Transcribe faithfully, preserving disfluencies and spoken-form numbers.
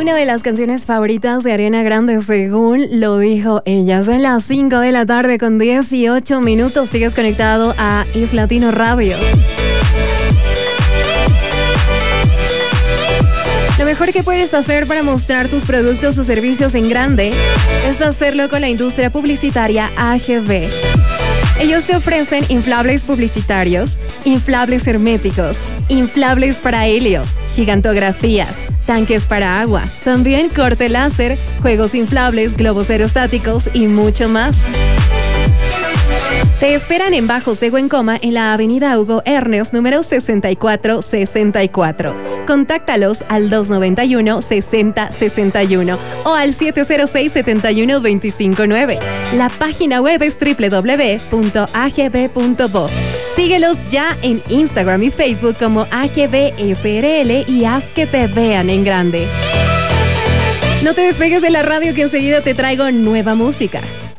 Una de las canciones favoritas de Ariana Grande, según lo dijo ella. Son las cinco de la tarde con dieciocho minutos. Sigues conectado a Is Latino Radio. Lo mejor que puedes hacer para mostrar tus productos o servicios en grande es hacerlo con la industria publicitaria A G V. Ellos te ofrecen inflables publicitarios, inflables herméticos, inflables para helio, gigantografías, tanques para agua, también corte láser, juegos inflables, globos aerostáticos y mucho más. Te esperan en Bajo Sego en Coma, en la avenida Hugo Ernest, número sesenta y cuatro sesenta y cuatro. Contáctalos al dos noventa y uno, sesenta sesenta y uno o al siete cero seis, setenta y uno, veinticinco nueve. La página web es doble u doble u doble u punto a g b punto b o. Síguelos ya en Instagram y Facebook como A G V S R L y haz que te vean en grande. No te despegues de la radio, que enseguida te traigo nueva música.